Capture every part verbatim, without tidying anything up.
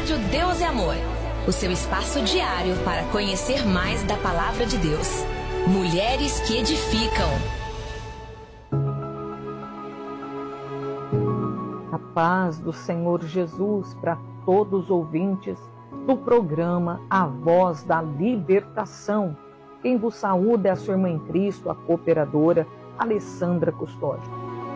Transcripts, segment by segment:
Rádio Deus é Amor, o seu espaço diário para conhecer mais da Palavra de Deus. Mulheres que edificam. A paz do Senhor Jesus para todos os ouvintes do programa A Voz da Libertação. Quem vos saúda é a sua irmã em Cristo, a cooperadora Alessandra Custódio.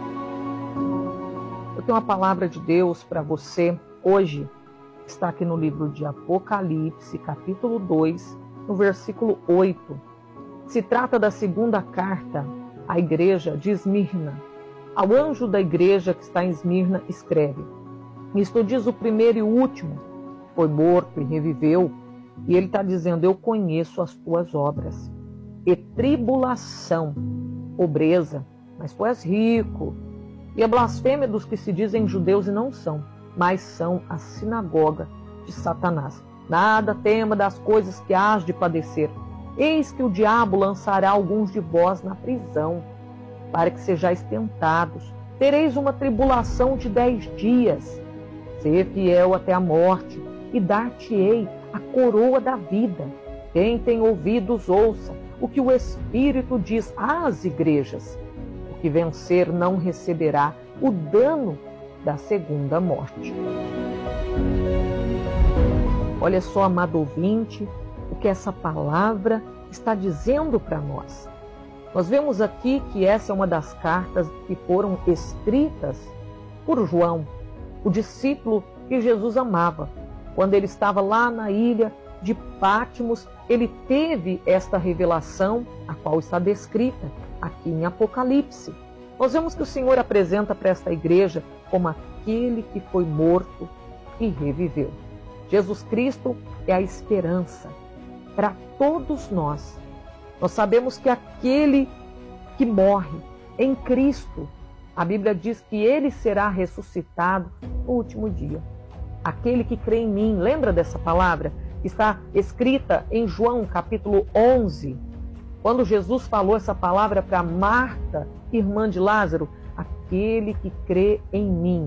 Eu tenho uma palavra de Deus para você hoje. Está aqui no livro de Apocalipse, capítulo dois, no versículo oito. Se trata da segunda carta à igreja de Esmirna. Ao anjo da igreja que está em Esmirna, escreve: isto diz o primeiro e o último, foi morto e reviveu. E ele está dizendo: eu conheço as tuas obras, e tribulação, pobreza, mas tu és rico, e a blasfêmia dos que se dizem judeus e não são, mas são a sinagoga de Satanás. Nada tema das coisas que hás de padecer. Eis que o diabo lançará alguns de vós na prisão, para que sejais tentados. Tereis uma tribulação de dez dias. Sê fiel até a morte, e dar-te-ei a coroa da vida. Quem tem ouvidos, ouça o que o Espírito diz às igrejas. O que vencer não receberá o dano da segunda morte. Olha só, amado ouvinte, o que essa palavra está dizendo para nós. Nós vemos aqui que essa é uma das cartas que foram escritas por João, o discípulo que Jesus amava. Quando ele estava lá na ilha de Patmos, ele teve esta revelação, a qual está descrita aqui em Apocalipse. Nós vemos que o Senhor apresenta para esta igreja como aquele que foi morto e reviveu. Jesus Cristo é a esperança para todos nós. Nós sabemos que aquele que morre em Cristo, a Bíblia diz que ele será ressuscitado no último dia. Aquele que crê em mim, lembra dessa palavra? Está escrita em João capítulo onze. Quando Jesus falou essa palavra para Marta, irmã de Lázaro: aquele que crê em mim,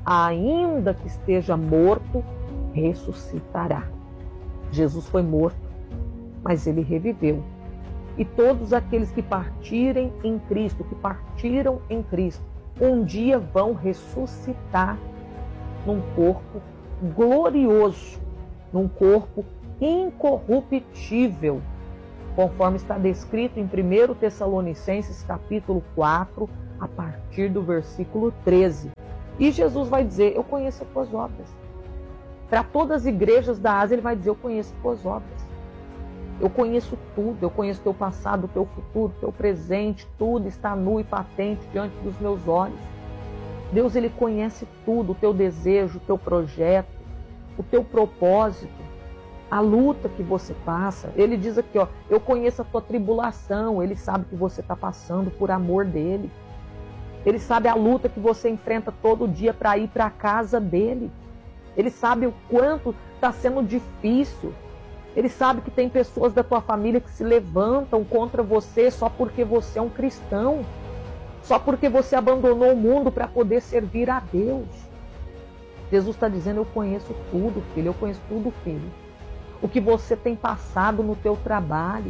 ainda que esteja morto, ressuscitará. Jesus foi morto, mas ele reviveu. E todos aqueles que partirem em Cristo, que partiram em Cristo, um dia vão ressuscitar num corpo glorioso, num corpo incorruptível, conforme está descrito em primeiro Tessalonicenses capítulo quatro, a partir do versículo treze. E Jesus vai dizer: eu conheço as tuas obras. Para todas as igrejas da Ásia, ele vai dizer: eu conheço as tuas obras. Eu conheço tudo, eu conheço teu passado, teu futuro, teu presente, tudo está nu e patente diante dos meus olhos. Deus, ele conhece tudo, o teu desejo, o teu projeto, o teu propósito, a luta que você passa. Ele diz aqui, ó, eu conheço a tua tribulação, ele sabe que você está passando por amor dele. Ele sabe a luta que você enfrenta todo dia para ir para a casa dele. Ele sabe o quanto está sendo difícil. Ele sabe que tem pessoas da tua família que se levantam contra você só porque você é um cristão. Só porque você abandonou o mundo para poder servir a Deus. Jesus está dizendo: eu conheço tudo, filho. Eu conheço tudo, filho. O que você tem passado no teu trabalho.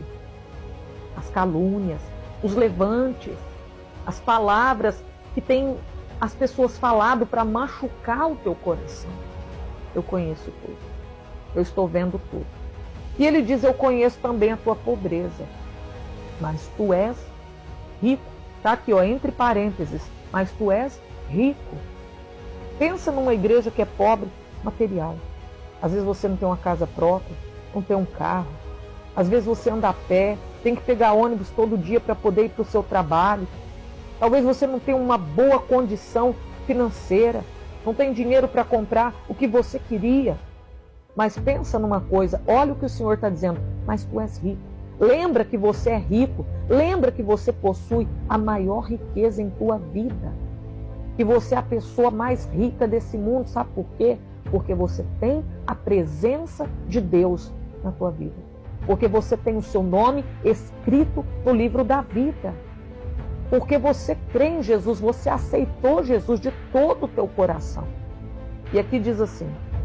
As calúnias, os levantes, as palavras que tem as pessoas falado para machucar o teu coração. Eu conheço tudo. Eu estou vendo tudo. E ele diz: eu conheço também a tua pobreza, mas tu és rico. Está aqui, ó, entre parênteses, mas tu és rico. Pensa numa igreja que é pobre material. Às vezes você não tem uma casa própria, não tem um carro. Às vezes você anda a pé, tem que pegar ônibus todo dia para poder ir para o seu trabalho. Talvez você não tenha uma boa condição financeira, não tem dinheiro para comprar o que você queria. Mas pensa numa coisa, olha o que o Senhor está dizendo: mas tu és rico. Lembra que você é rico, lembra que você possui a maior riqueza em tua vida. Que você é a pessoa mais rica desse mundo, sabe por quê? Porque você tem a presença de Deus na tua vida. Porque você tem o seu nome escrito no livro da vida. Porque você crê em Jesus, você aceitou Jesus de todo o teu coração. E aqui diz assim: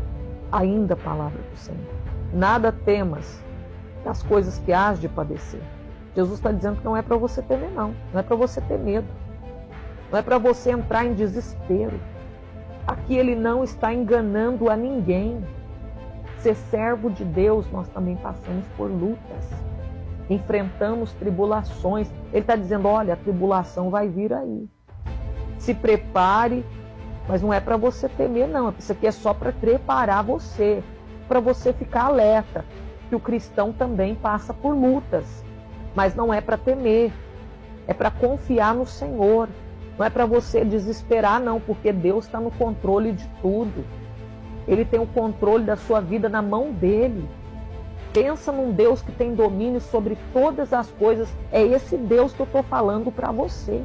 ainda a palavra do Senhor. Nada temas das coisas que hás de padecer. Jesus está dizendo que não é para você temer, não. Não é para você ter medo. Não é para você entrar em desespero. Aqui ele não está enganando a ninguém. Ser servo de Deus, nós também passamos por lutas. Enfrentamos tribulações. Ele está dizendo, olha, a tribulação vai vir aí. Se prepare, mas não é para você temer, não. Isso aqui é só para preparar você, para você ficar alerta, que o cristão também passa por lutas, mas não é para temer, é para confiar no Senhor. Não é para você desesperar, não, porque Deus está no controle de tudo. Ele tem o controle da sua vida na mão dele. Pensa num Deus que tem domínio sobre todas as coisas. É esse Deus que eu estou falando para você.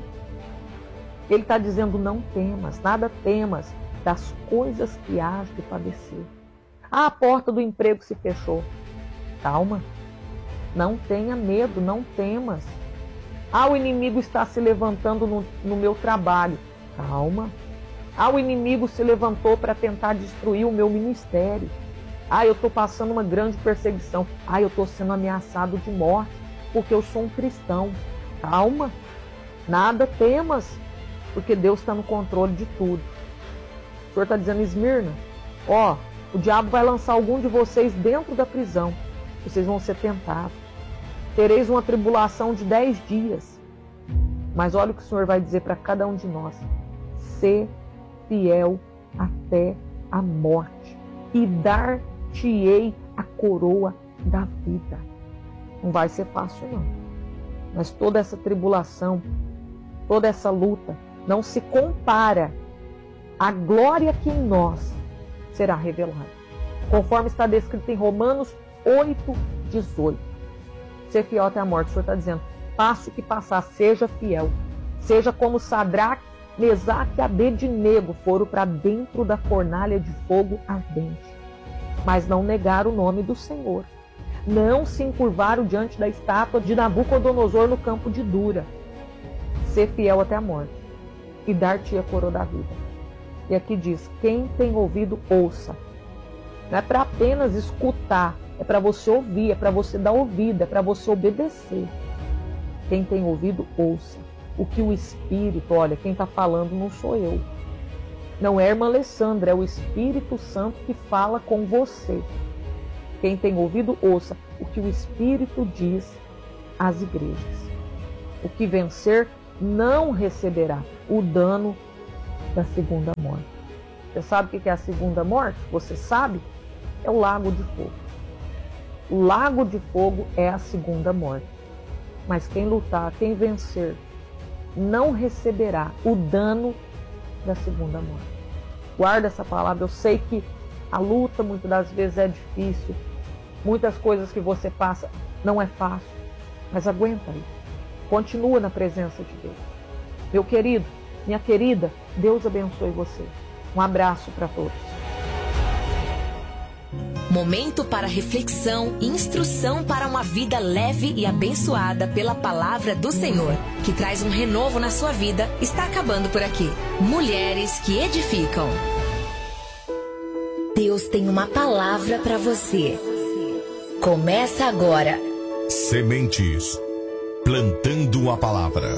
Ele está dizendo, não temas, nada temas das coisas que hás de padecer. Ah, a porta do emprego se fechou. Calma, não tenha medo, não temas. Ah, o inimigo está se levantando no, no meu trabalho. Calma. Ah, o inimigo se levantou para tentar destruir o meu ministério. Ah, eu estou passando uma grande perseguição. Ah, eu estou sendo ameaçado de morte porque eu sou um cristão. Calma, nada temas, porque Deus está no controle de tudo. O Senhor está dizendo, Esmirna, ó, o diabo vai lançar algum de vocês dentro da prisão. Vocês vão ser tentados. Tereis uma tribulação de dez dias. Mas olha o que o Senhor vai dizer para cada um de nós. Ser fiel até a morte, e dar-te-ei a coroa da vida. Não vai ser fácil, não. Mas toda essa tribulação, toda essa luta, não se compara à glória que em nós será revelada. Conforme está descrito em Romanos oito, dezoito. Ser fiel até a morte. O Senhor está dizendo, passe o que passar, seja fiel. Seja como Sadraque, Mesaque e Abednego foram para dentro da fornalha de fogo ardente. Mas não negaram o nome do Senhor. Não se encurvaram diante da estátua de Nabucodonosor no campo de Dura. Ser fiel até a morte e dar-te a coroa da vida. E aqui diz, quem tem ouvido, ouça. Não é para apenas escutar, é para você ouvir, é para você dar ouvido, é para você obedecer. Quem tem ouvido, ouça. O que o Espírito, olha, quem está falando não sou eu. Não é a irmã Alessandra, é o Espírito Santo que fala com você. Quem tem ouvido, ouça o que o Espírito diz às igrejas. O que vencer não receberá o dano da segunda morte. Você sabe o que é a segunda morte? Você sabe? É o lago de fogo. O lago de fogo é a segunda morte. Mas quem lutar, quem vencer, não receberá o dano da segunda morte. Guarda essa palavra. Eu sei que a luta muitas das vezes é difícil. Muitas coisas que você passa não é fácil. Mas aguenta aí. Continua na presença de Deus. Meu querido, minha querida, Deus abençoe você. Um abraço para todos. Momento para reflexão e instrução para uma vida leve e abençoada pela palavra do Senhor, que traz um renovo na sua vida, está acabando por aqui. Mulheres que edificam. Deus tem uma palavra para você. Começa agora. Sementes. Plantando a palavra.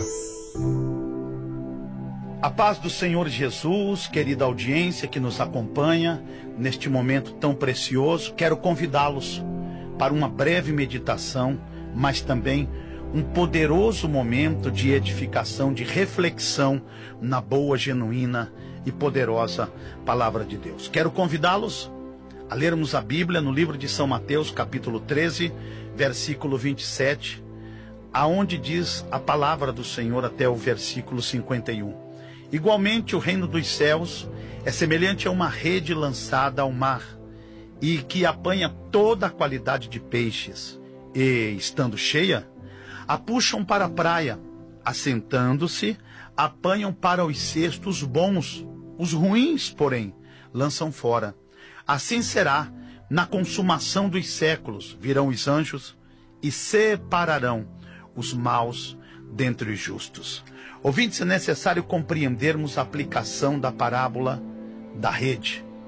A paz do Senhor Jesus, querida audiência que nos acompanha neste momento tão precioso, quero convidá-los para uma breve meditação, mas também um poderoso momento de edificação, de reflexão na boa, genuína e poderosa palavra de Deus. Quero convidá-los a lermos a Bíblia no livro de São Mateus, capítulo treze, versículo vinte e sete, aonde diz a palavra do Senhor até o versículo cinquenta e um. Igualmente, o reino dos céus é semelhante a uma rede lançada ao mar e que apanha toda a qualidade de peixes e, estando cheia, a puxam para a praia, assentando-se, apanham para os cestos bons, os ruins, porém, lançam fora. Assim será na consumação dos séculos, virão os anjos e separarão os maus dentre os justos. Ouvintes, é necessário compreendermos a aplicação da parábola da rede.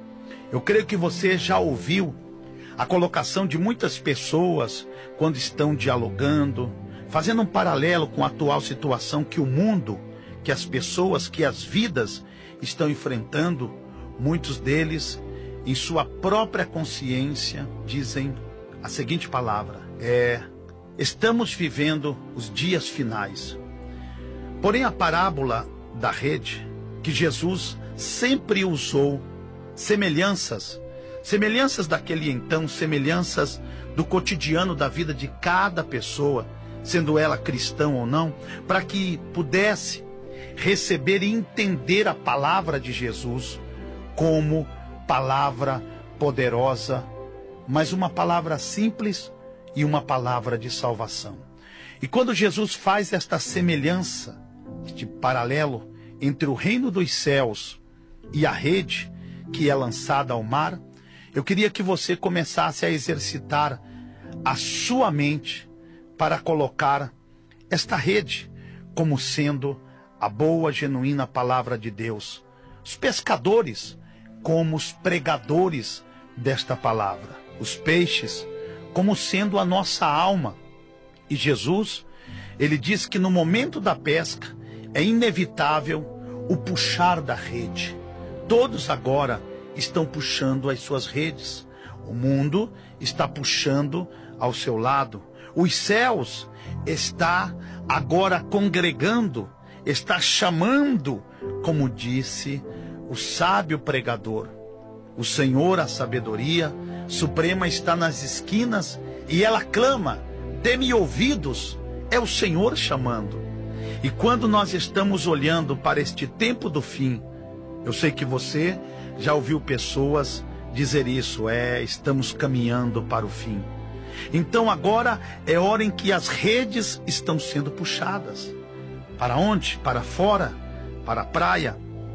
Eu creio que você já ouviu a colocação de muitas pessoas quando estão dialogando, fazendo um paralelo com a atual situação que o mundo, que as pessoas, que as vidas estão enfrentando. Muitos deles, em sua própria consciência, dizem a seguinte palavra: é, estamos vivendo os dias finais. Porém, a parábola da rede, que Jesus sempre usou semelhanças, semelhanças daquele então, semelhanças do cotidiano da vida de cada pessoa, sendo ela cristã ou não, para que pudesse receber e entender a palavra de Jesus como palavra poderosa, mas uma palavra simples e uma palavra de salvação. E quando Jesus faz esta semelhança, este paralelo entre o reino dos céus e a rede que é lançada ao mar, eu queria que você começasse a exercitar a sua mente para colocar esta rede como sendo a boa, genuína palavra de Deus. Os pescadores como os pregadores desta palavra. Os peixes como sendo a nossa alma. E Jesus, ele diz que no momento da pesca é inevitável o puxar da rede. Todos agora estão puxando as suas redes. O mundo está puxando ao seu lado. Os céus está agora congregando, está chamando, como disse o sábio pregador. O Senhor, a sabedoria suprema, está nas esquinas e ela clama: dê-me ouvidos. É o Senhor chamando. E quando nós estamos olhando para este tempo do fim, eu sei que você já ouviu pessoas dizer isso, é, estamos caminhando para o fim. Então agora é hora em que as redes estão sendo puxadas. Para onde? Para fora, para a praia.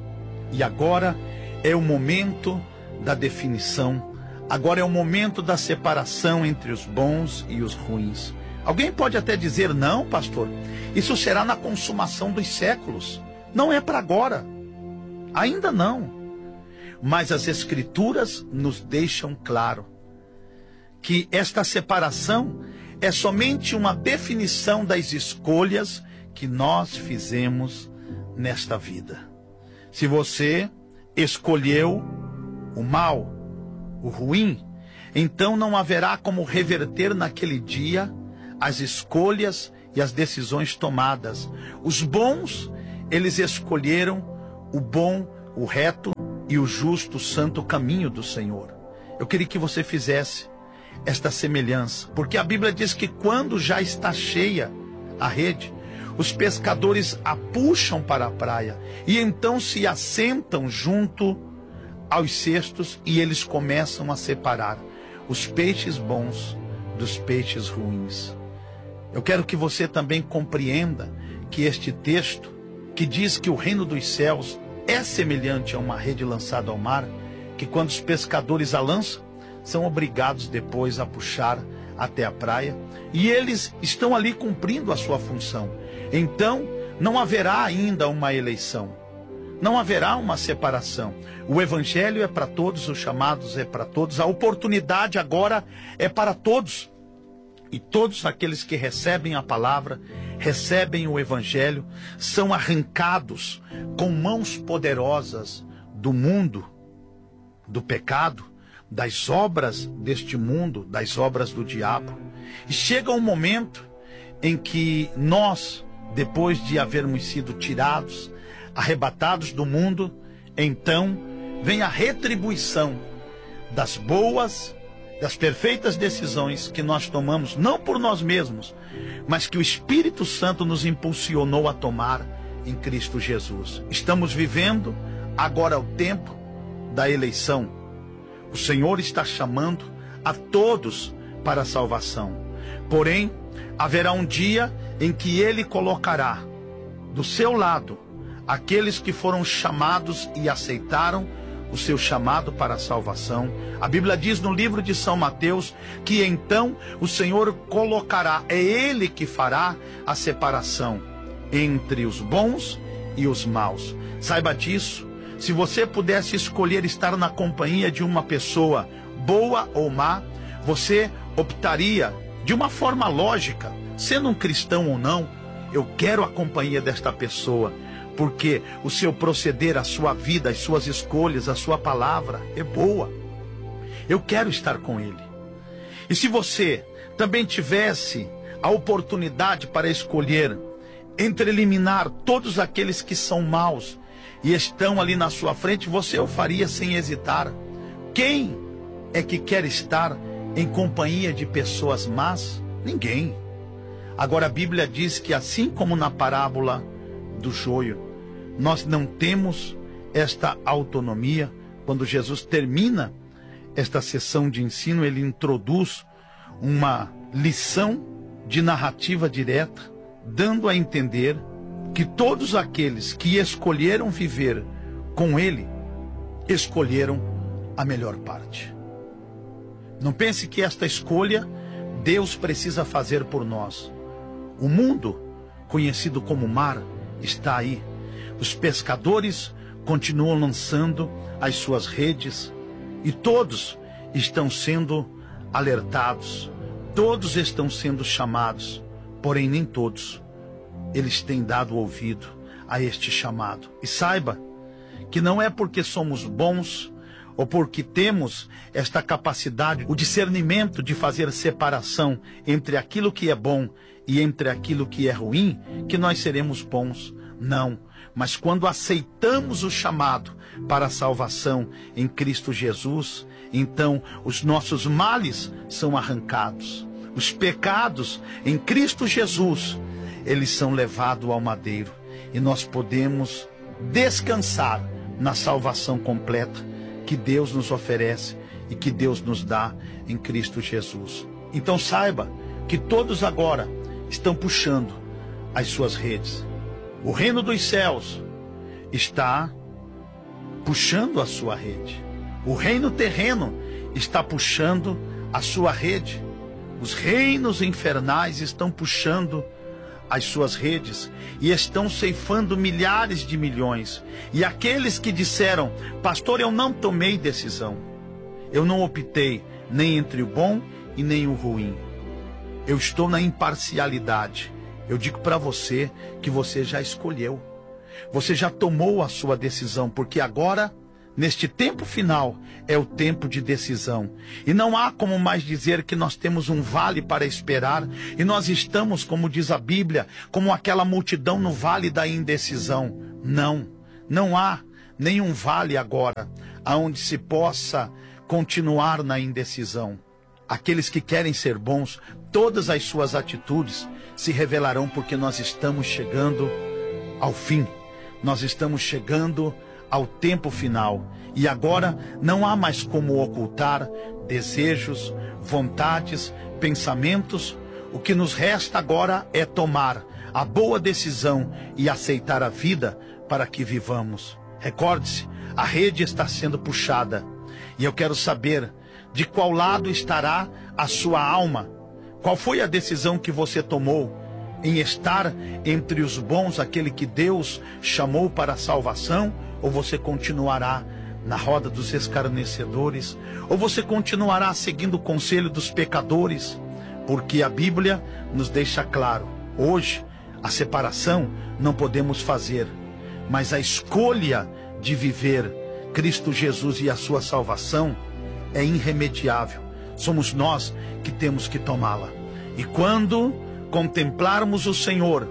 E agora é o momento da definição. Agora é o momento da separação entre os bons e os ruins. Alguém pode até dizer: não, pastor, isso será na consumação dos séculos. Não é para agora. Ainda não. Mas as Escrituras nos deixam claro que esta separação é somente uma definição das escolhas que nós fizemos nesta vida. Se você escolheu o mal, o ruim, então não haverá como reverter naquele dia as escolhas e as decisões tomadas. Os bons, eles escolheram o bom, o reto e o justo, santo caminho do Senhor. Eu queria que você fizesse esta semelhança, porque a Bíblia diz que quando já está cheia a rede, os pescadores a puxam para a praia e então se assentam junto aos cestos e eles começam a separar os peixes bons dos peixes ruins. Eu quero que você também compreenda que este texto, que diz que o reino dos céus é semelhante a uma rede lançada ao mar, que quando os pescadores a lançam, são obrigados depois a puxar até a praia, e eles estão ali cumprindo a sua função. Então, não haverá ainda uma eleição, não haverá uma separação. O evangelho é para todos, os chamados é para todos, a oportunidade agora é para todos. E todos aqueles que recebem a palavra, recebem o evangelho, são arrancados com mãos poderosas do mundo, do pecado, das obras deste mundo, das obras do diabo. E chega um momento em que nós, depois de havermos sido tirados, arrebatados do mundo, então vem a retribuição das boas, das perfeitas decisões que nós tomamos, não por nós mesmos, mas que o Espírito Santo nos impulsionou a tomar em Cristo Jesus. Estamos vivendo agora o tempo da eleição. O Senhor está chamando a todos para a salvação. Porém, haverá um dia em que Ele colocará do seu lado aqueles que foram chamados e aceitaram o seu chamado para a salvação. A Bíblia diz no livro de São Mateus que então o Senhor colocará, é Ele que fará a separação entre os bons e os maus. Saiba disso. se você pudesse escolher estar na companhia de uma pessoa boa ou má, você optaria de uma forma lógica, sendo um cristão ou não, eu quero a companhia desta pessoa, porque o seu proceder, a sua vida, as suas escolhas, a sua palavra é boa. Eu quero estar com ele. E se você também tivesse a oportunidade para escolher entre eliminar todos aqueles que são maus e estão ali na sua frente, você o faria sem hesitar. Quem é que quer estar em companhia de pessoas más? Ninguém. Agora a Bíblia diz que assim como na parábola do joio, nós não temos esta autonomia. Quando Jesus termina esta sessão de ensino, ele introduz uma lição de narrativa direta, dando a entender que todos aqueles que escolheram viver com ele, escolheram a melhor parte. Não pense que esta escolha Deus precisa fazer por nós. O mundo, conhecido como mar, está aí. Os pescadores continuam lançando as suas redes e todos estão sendo alertados, todos estão sendo chamados, porém nem todos eles têm dado ouvido a este chamado. E saiba que não é porque somos bons ou porque temos esta capacidade, o discernimento de fazer separação entre aquilo que é bom e entre aquilo que é ruim, que nós seremos bons. Não, mas quando aceitamos o chamado para a salvação em Cristo Jesus, então os nossos males são arrancados. Os pecados em Cristo Jesus, eles são levados ao madeiro. E nós podemos descansar na salvação completa que Deus nos oferece e que Deus nos dá em Cristo Jesus. Então saiba que todos agora estão puxando as suas redes. O reino dos céus está puxando a sua rede. O reino terreno está puxando a sua rede. Os reinos infernais estão puxando as suas redes e estão ceifando milhares de milhões. E aqueles que disseram: pastor, eu não tomei decisão, eu não optei nem entre o bom e nem o ruim, eu estou na imparcialidade. Eu digo para você que você já escolheu, você já tomou a sua decisão, porque agora, neste tempo final, é o tempo de decisão. E não há como mais dizer que nós temos um vale para esperar, e nós estamos, como diz a Bíblia, como aquela multidão no vale da indecisão. Não, não há nenhum vale agora, aonde se possa continuar na indecisão. Aqueles que querem ser bons, todas as suas atitudes se revelarão, porque nós estamos chegando ao fim. Nós estamos chegando ao tempo final. E agora não há mais como ocultar desejos, vontades, pensamentos. O que nos resta agora é tomar a boa decisão e aceitar a vida para que vivamos. Recorde-se, a rede está sendo puxada. E eu quero saber de qual lado estará a sua alma. Qual foi a decisão que você tomou em estar entre os bons, aquele que Deus chamou para a salvação? Ou você continuará na roda dos escarnecedores? Ou você continuará seguindo o conselho dos pecadores? Porque a Bíblia nos deixa claro, hoje a separação não podemos fazer, mas a escolha de viver Cristo Jesus e a sua salvação é irremediável. Somos nós que temos que tomá-la. E quando contemplarmos o Senhor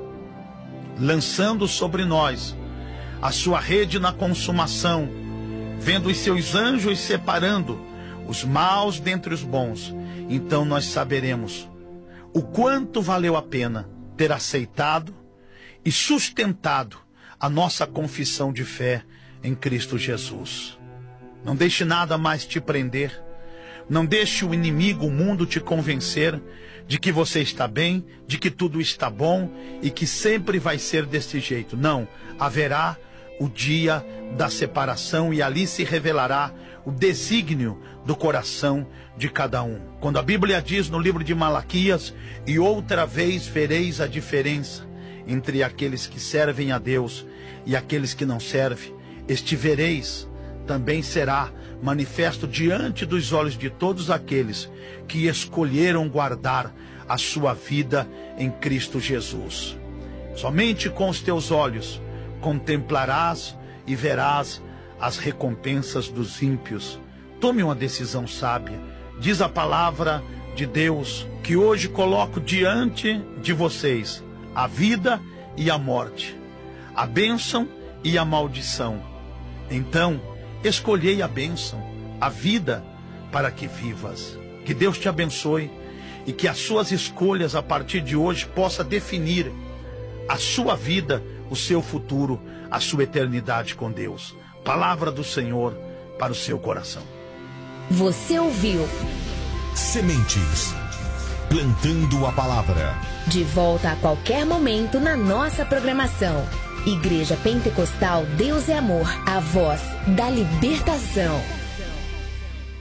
lançando sobre nós a sua rede na consumação, vendo os seus anjos separando os maus dentre os bons, então nós saberemos o quanto valeu a pena ter aceitado e sustentado a nossa confissão de fé em Cristo Jesus. Não deixe nada mais te prender. Não deixe o inimigo, o mundo, te convencer de que você está bem, de que tudo está bom e que sempre vai ser desse jeito. Não, haverá o dia da separação e ali se revelará o desígnio do coração de cada um. Quando a Bíblia diz no livro de Malaquias: e outra vez vereis a diferença entre aqueles que servem a Deus e aqueles que não servem, este vereis também será manifesto diante dos olhos de todos aqueles que escolheram guardar a sua vida em Cristo Jesus. Somente com os teus olhos contemplarás e verás as recompensas dos ímpios. Tome uma decisão sábia. Diz a palavra de Deus que hoje coloco diante de vocês a vida e a morte, a bênção e a maldição. Então, escolhei a bênção, a vida, para que vivas. Que Deus te abençoe e que as suas escolhas a partir de hoje possa definir a sua vida, o seu futuro, a sua eternidade com Deus. Palavra do Senhor para o seu coração. Você ouviu Sementes, plantando a palavra. De volta a qualquer momento na nossa programação. Igreja Pentecostal Deus é Amor, a voz da libertação.